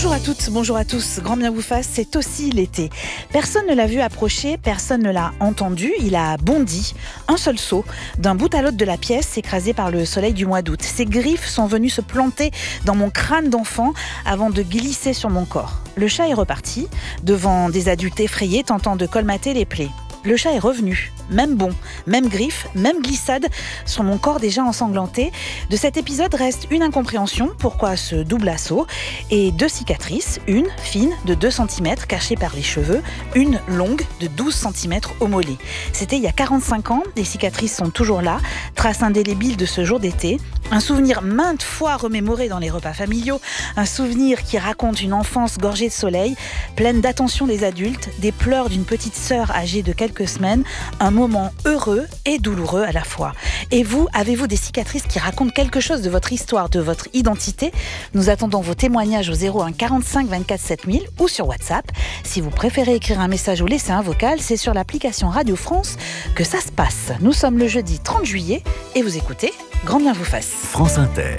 Bonjour à toutes, bonjour à tous. Grand bien vous fasse, c'est aussi l'été. Personne ne l'a vu approcher, personne ne l'a entendu. Il a bondi, un seul saut, d'un bout à l'autre de la pièce, écrasé par le soleil du mois d'août. Ses griffes sont venues se planter dans mon crâne d'enfant avant de glisser sur mon corps. Le chat est reparti, devant des adultes effrayés tentant de colmater les plaies. Le chat est revenu, même bond, même griffe, même glissade sur mon corps déjà ensanglanté. De cet épisode reste une incompréhension, pourquoi ce double assaut, et 2 cicatrices, une fine de 2 cm cachée par les cheveux, une longue de 12 cm au mollet. C'était il y a 45 ans, les cicatrices sont toujours là, trace indélébile de ce jour d'été, un souvenir maintes fois remémoré dans les repas familiaux, un souvenir qui raconte une enfance gorgée de soleil, pleine d'attention des adultes, des pleurs d'une petite sœur âgée de quelques semaines, un moment heureux et douloureux à la fois. Et vous, avez-vous des cicatrices qui racontent quelque chose de votre histoire, de votre identité ? Nous attendons vos témoignages au 01 45 24 7000 ou sur WhatsApp. Si vous préférez écrire un message ou laisser un vocal, c'est sur l'application Radio France que ça se passe. Nous sommes le jeudi 30 juillet et vous écoutez Grand bien vous fasse. France Inter.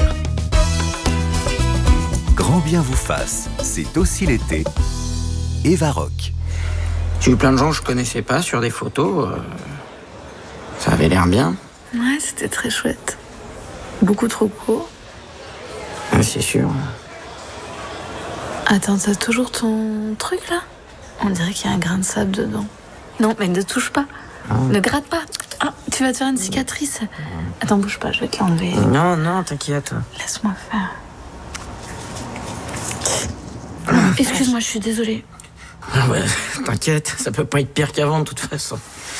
Grand bien vous fasse, c'est aussi l'été. Eva Rock. J'ai eu plein de gens que je connaissais pas sur des photos. Ça avait l'air bien. Ouais, c'était très chouette. Beaucoup trop court. Ouais, c'est sûr. Attends, t'as toujours ton truc là ? On dirait qu'il y a un grain de sable dedans. Non, mais ne touche pas. Ne gratte pas. Ah, tu vas te faire une cicatrice. Attends, bouge pas, je vais te l'enlever. Non, t'inquiète. Laisse-moi faire. Excuse-moi, je suis désolée. Ah ouais, t'inquiète, ça peut pas être pire qu'avant de toute façon.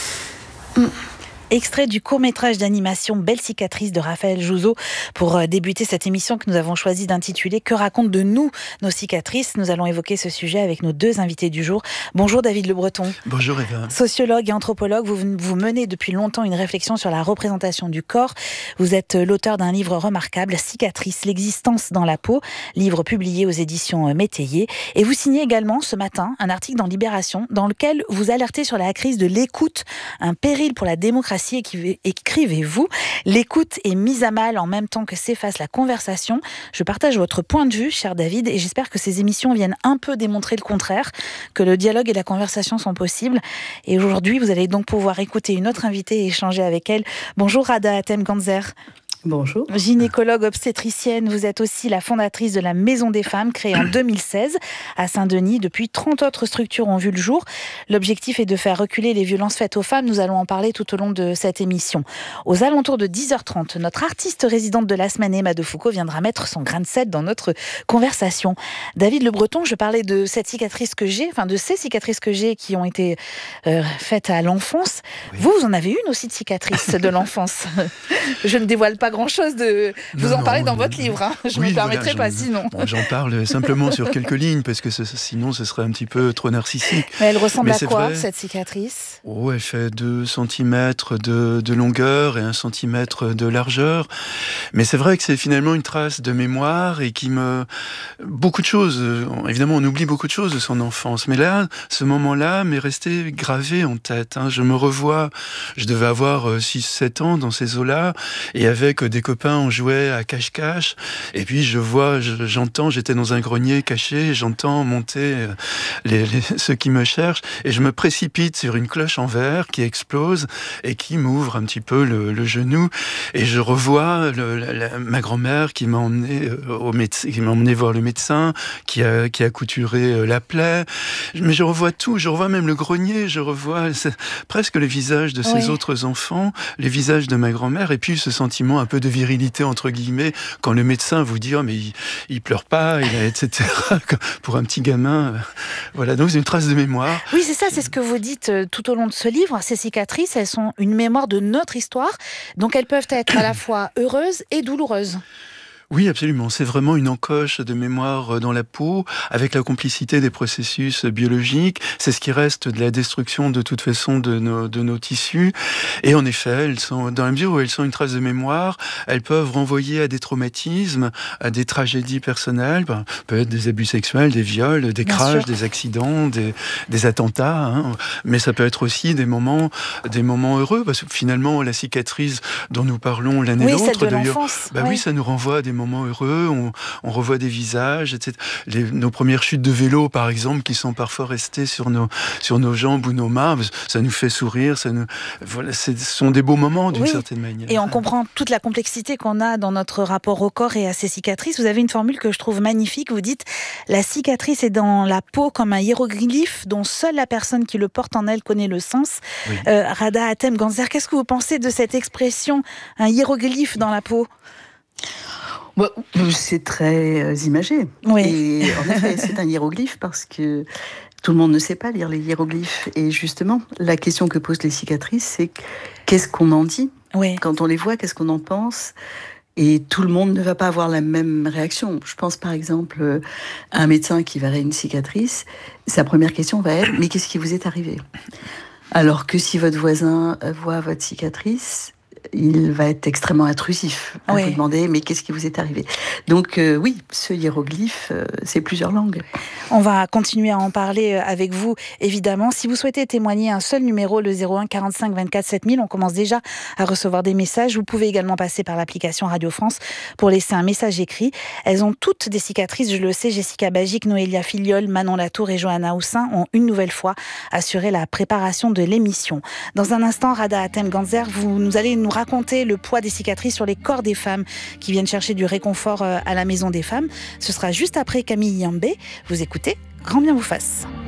Extrait du court-métrage d'animation Belle cicatrice de Raphaël Jouzeau pour débuter cette émission que nous avons choisi d'intituler « Que racontent de nous nos cicatrices ?» Nous allons évoquer ce sujet avec nos 2 invités du jour. Bonjour David Le Breton. Bonjour Eva. Sociologue et anthropologue, vous menez depuis longtemps une réflexion sur la représentation du corps. Vous êtes l'auteur d'un livre remarquable, Cicatrices, l'existence dans la peau, livre publié aux éditions Métayer. Et vous signez également ce matin un article dans Libération dans lequel vous alertez sur la crise de l'écoute, un péril pour la démocratie. Écrivez-vous, l'écoute est mise à mal en même temps que s'efface la conversation. Je partage votre point de vue, cher David, et j'espère que ces émissions viennent un peu démontrer le contraire, que le dialogue et la conversation sont possibles. Et aujourd'hui, vous allez donc pouvoir écouter une autre invitée et échanger avec elle. Bonjour Rada Hatem-Ganzer. Bonjour. Gynécologue obstétricienne, vous êtes aussi la fondatrice de la Maison des Femmes, créée en 2016 à Saint-Denis. Depuis, 30 autres structures ont vu le jour. L'objectif est de faire reculer les violences faites aux femmes. Nous allons en parler tout au long de cette émission. Aux alentours de 10h30, notre artiste résidente de la semaine, Emma de Foucault, viendra mettre son grain de sel dans notre conversation. David Le Breton, je parlais de cette cicatrice que j'ai, de ces cicatrices que j'ai qui ont été faites à l'enfance. Oui. Vous en avez une aussi de cicatrice de l'enfance. Je ne dévoile pas grand-chose de... Vous en parlez dans votre livre, Je ne me permettrai pas sinon. J'en parle simplement sur quelques lignes, parce que sinon ce serait un petit peu trop narcissique. Mais elle ressemble à quoi, vrai, cette cicatrice ? Elle fait 2 cm de longueur et 1 cm de largeur. Mais c'est vrai que c'est finalement une trace de mémoire et qui me... Beaucoup de choses, évidemment on oublie beaucoup de choses de son enfance, mais là, ce moment-là m'est resté gravé en tête. Je me revois, je devais avoir 6-7 ans dans ces eaux-là, et avec des copains, on jouait à cache-cache, et puis j'entends, j'étais dans un grenier caché, j'entends monter ceux qui me cherchent, et je me précipite sur une cloche en verre qui explose et qui m'ouvre un petit peu le genou, et je revois ma grand-mère qui m'a emmené qui m'a emmené voir le médecin, qui a couturé la plaie, mais je revois tout, je revois même le grenier, je revois presque les visages de ces autres enfants, les visages de ma grand-mère, et puis ce sentiment un peu de virilité entre guillemets quand le médecin vous dit mais il pleure pas, etc. Pour un petit gamin, voilà, donc c'est une trace de mémoire. Oui, c'est ça, c'est ce que vous dites tout au long de ce livre. Ces cicatrices, elles sont une mémoire de notre histoire, donc elles peuvent être à la fois heureuses et douloureuses. Oui, absolument. C'est vraiment une encoche de mémoire dans la peau, avec la complicité des processus biologiques. C'est ce qui reste de la destruction, de toute façon, de nos tissus. Et en effet, elles sont, dans la mesure où elles sont une trace de mémoire, elles peuvent renvoyer à des traumatismes, à des tragédies personnelles, peut-être des abus sexuels, des viols, des crashs, des accidents, des attentats, mais ça peut être aussi des moments heureux, parce que finalement, la cicatrice dont nous parlons l'un et l'autre, celle de d'ailleurs, l'enfance, oui, ça nous renvoie à des moments moments heureux, on revoit des visages, etc. Nos premières chutes de vélo, par exemple, qui sont parfois restées sur nos jambes ou nos mains, ça nous fait sourire, voilà, ce sont des beaux moments d'une certaine manière. Et on comprend toute la complexité qu'on a dans notre rapport au corps et à ses cicatrices. Vous avez une formule que je trouve magnifique, vous dites « La cicatrice est dans la peau comme un hiéroglyphe dont seule la personne qui le porte en elle connaît le sens. Oui. » Rada Hatem-Ganzer, qu'est-ce que vous pensez de cette expression, un hiéroglyphe dans la peau ? C'est très imagé. Oui. Et en effet, c'est un hiéroglyphe parce que tout le monde ne sait pas lire les hiéroglyphes. Et justement, la question que posent les cicatrices, c'est qu'est-ce qu'on en dit ? Oui. Quand on les voit, qu'est-ce qu'on en pense ? Et tout le monde ne va pas avoir la même réaction. Je pense par exemple à un médecin qui verrait une cicatrice. Sa première question va être « Mais qu'est-ce qui vous est arrivé ?» Alors que si votre voisin voit votre cicatrice, il va être extrêmement intrusif à vous demander « Mais qu'est-ce qui vous est arrivé ?» Donc oui, ce hiéroglyphe, c'est plusieurs langues. On va continuer à en parler avec vous, évidemment. Si vous souhaitez témoigner, un seul numéro, le 01 45 24 7000. On commence déjà à recevoir des messages. Vous pouvez également passer par l'application Radio France pour laisser un message écrit. Elles ont toutes des cicatrices, je le sais. Jessica Bagic, Noélia Filiol, Manon Latour et Johanna Houssin ont une nouvelle fois assuré la préparation de l'émission. Dans un instant, Rada Hatem-Ganzer, vous allez nous raconter le poids des cicatrices sur les corps des femmes qui viennent chercher du réconfort à la Maison des Femmes. Ce sera juste après Camille Yambé. Vous écoutez Grand bien vous fasse.